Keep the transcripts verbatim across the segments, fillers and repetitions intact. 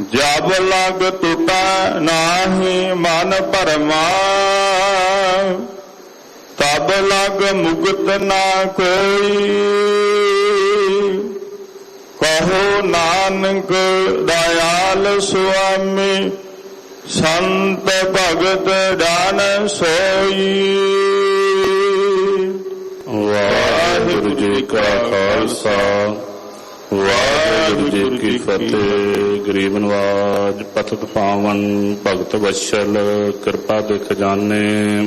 जब लग टूटा नाही मन भरमा, तब लग मुक्त ना कोई। कहो नानक दयाल स्वामी, संत भगत जान सोई। वाहिगुरु जी का खालसा, वाहिगुरु जी की फतेह। गरीब नवाज पतत पावन भगत वत्सल कृपा दे खजाने,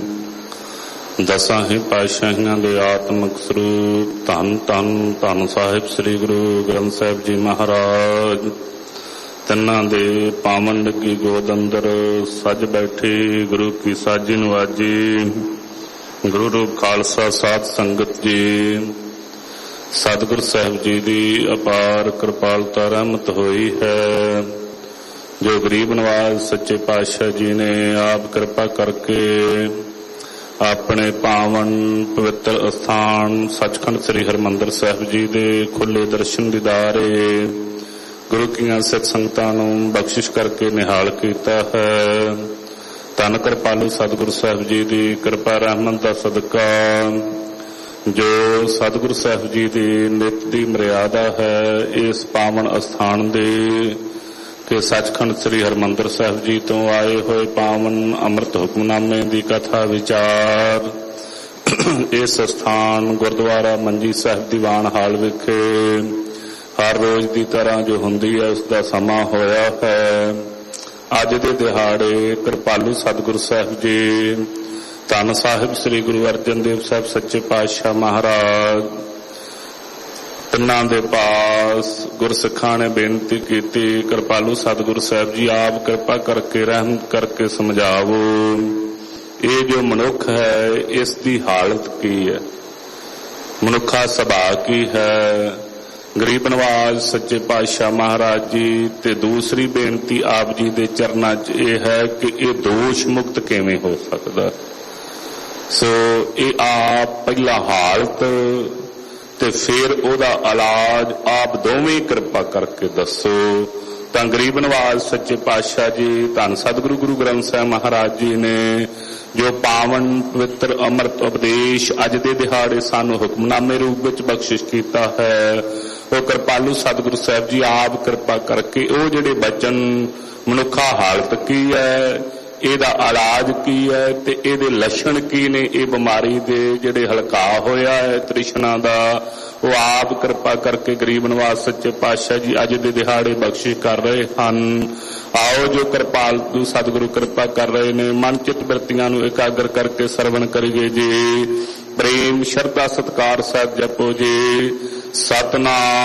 दसां ही पातशाहियां दे आत्मक स्वरूप धन धन धन साहिब श्री गुरु ग्रंथ साहिब जी महाराज, तिन्हां दे पावन लगी गोद अंदर सज बैठी गुरु की साजी नवाजी गुरु रूप खालसा साध संगत जी, सतगुरु साहिब जी की अपार कृपालता रहमत हुई है। जो गरीब नवाज सच्चे पातशाह जी ने आप कृपा करके अपने पावन पवित्र स्थान सचखंड श्री हरमंदिर साहिब जी के खुले दर्शन दीदारे गुरु कीਆਂ सिख संगतां नूं बख्शिश करके निहाल कीता है। धन कृपालु सतगुरु साहिब जी की कृपा रहमत का सदका जो सतगुरु साहिब जी की नित की मर्यादा है, इस पावन स्थान दे कि सचखंड श्री हरमंदिर साहिब जी तो आए हुए पावन अमृत हुक्मनामे की कथा विचार इस स्थान गुरुद्वारा मंजी साहिब दीवान हाल विखे हर रोज की तरह जो हुंदी है उसका समा होया है। अज दे दिहाड़े कृपालु सतगुरु साहिब जी धन साहिब श्री गुरु अर्जन देव साहिब सच्चे पातशाह महाराज तिन्हां दे पास गुरसिखां ने बेनती की, कृपालु सतगुरु साहिब जी आप कृपा करके रहम करके समझावो, ये जो मनुख है इसकी हालत की है, मनुखा सुभाव की है। गरीब नवाज सच्चे पातशाह महाराज जी ते दूसरी बेनती आप जी दे चरनां च यह है कि ये दोष मुक्त किवें हो सकदा। सो ये आप पहला हालत ते फिर ओदा इलाज आप दोवें कृपा करके दसो। तां गरीब नवाज सच्चे पातशाह जी धन सतगुरु गुरु ग्रंथ साहिब महाराज जी ने जो पावन पवित्र अमृत उपदेश अज दे दिहाड़े सानू हुक्मनामे रूप विच बख्शिश कीता है, वो कृपालु सतगुरु साहिब जी आप कृपा करके वो जिहड़े बचन मनुखा हालत की है, ਇਹਦਾ इलाज की है ते ਇਹਦੇ लक्षण की ने, ये बीमारी दे ਜਿਹੜੇ ਹਲਕਾ ਹੋਇਆ है ਤ੍ਰਿਸ਼ਨਾ ਦਾ, वो आप कृपा करके गरीब नवाज सच्चे पातशाह जी अज दे दिहाड़े बख्शिश कर रहे हैं। आओ जो कृपालु सतगुरु कृपा कर रहे ने मन चित बिरतियां नूं एकाग्र करके सरवण करिए जी। प्रेम श्रद्धा सत्कार साथ जपो जी। सतनाम